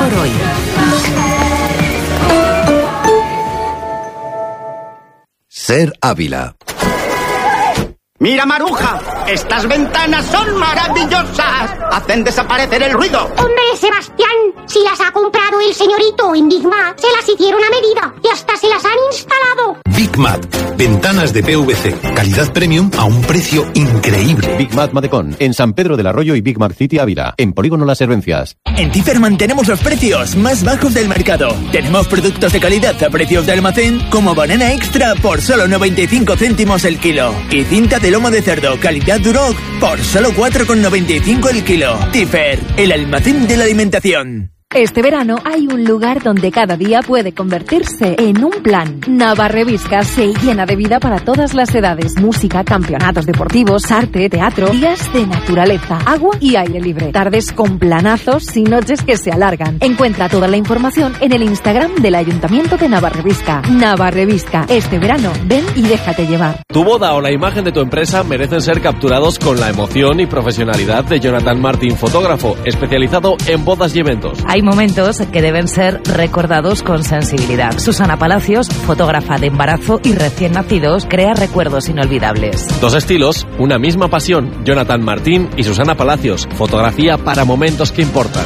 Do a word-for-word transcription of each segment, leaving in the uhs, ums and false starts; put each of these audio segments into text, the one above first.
mejor hoy. Ser Ávila. ¡Mira, Maruja! ¡Estas ventanas son maravillosas! ¡Hacen desaparecer el ruido! ¡Hombre, Sebastián! Si las ha comprado el señorito en Big Mat, se las hicieron a medida y hasta se las han instalado. Big Mat. Ventanas de P V C. Calidad premium a un precio increíble. Big Mat Matecón. En San Pedro del Arroyo y Big Mac City Ávila. En Polígono Las Servencias. En Tifer mantenemos los precios más bajos del mercado. Tenemos productos de calidad a precios de almacén, como banana extra por solo noventa y cinco céntimos el kilo. Y cinta de lomo de cerdo calidad Duroc por solo cuatro con noventa y cinco el kilo. Tifer, el almacén de la alimentación. Este verano hay un lugar donde cada día puede convertirse en un plan. Navarrevisca se llena de vida para todas las edades. Música, campeonatos deportivos, arte, teatro, días de naturaleza, agua y aire libre. Tardes con planazos y noches que se alargan. Encuentra toda la información en el Instagram del Ayuntamiento de Navarrevisca. Navarrevisca, este verano ven y déjate llevar. Tu boda o la imagen de tu empresa merecen ser capturados con la emoción y profesionalidad de Jonathan Martín, fotógrafo especializado en bodas y eventos. Hay momentos que deben ser recordados con sensibilidad. Susana Palacios, fotógrafa de embarazo y recién nacidos, crea recuerdos inolvidables. Dos estilos, una misma pasión. Jonathan Martín y Susana Palacios. Fotografía para momentos que importan.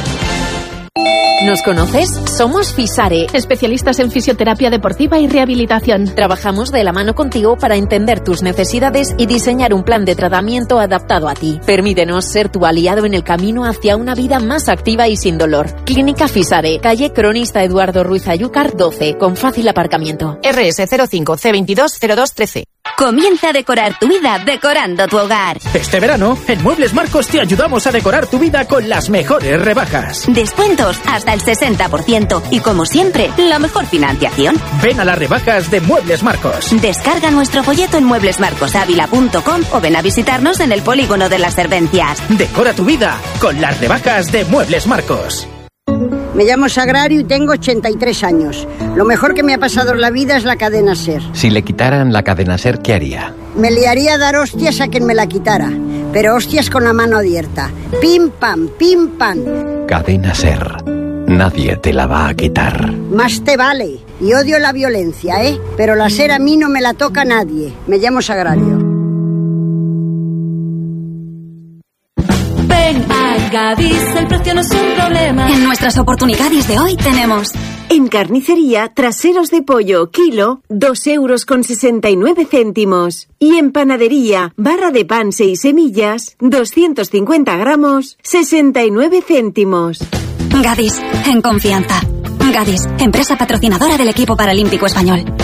¿Nos conoces? Somos Fisare, especialistas en fisioterapia deportiva y rehabilitación. Trabajamos de la mano contigo para entender tus necesidades y diseñar un plan de tratamiento adaptado a ti. Permítenos ser tu aliado en el camino hacia una vida más activa y sin dolor. Clínica Fisare, calle Cronista Eduardo Ruiz Ayúcar doce, con fácil aparcamiento. R S cero cinco C veintidós cero dos trece. Comienza a decorar tu vida decorando tu hogar. Este verano, en Muebles Marcos te ayudamos a decorar tu vida con las mejores rebajas. Descuentos hasta el sesenta por ciento y, como siempre, la mejor financiación. Ven a las rebajas de Muebles Marcos. Descarga nuestro folleto en muebles marcos ávila punto com o ven a visitarnos en el Polígono de las Servencias. Decora tu vida con las rebajas de Muebles Marcos. Me llamo Sagrario y tengo ochenta y tres años. Lo mejor que me ha pasado en la vida es la cadena SER. Si le quitaran la cadena SER, ¿qué haría? Me liaría a dar hostias a quien me la quitara, pero hostias con la mano abierta. Pim pam, pim pam. Cadena SER. Nadie te la va a quitar. Más te vale. Y odio la violencia, ¿eh? Pero la SER a mí no me la toca nadie. Me llamo Sagrario. Ven a Gadis, el precio no es un problema. En nuestras oportunidades de hoy tenemos... En carnicería, traseros de pollo, kilo, dos euros con sesenta y nueve céntimos. Y en panadería, barra de pan seis semillas, doscientos cincuenta gramos, sesenta y nueve céntimos. Gadis, en confianza. Gadis, empresa patrocinadora del equipo paralímpico español.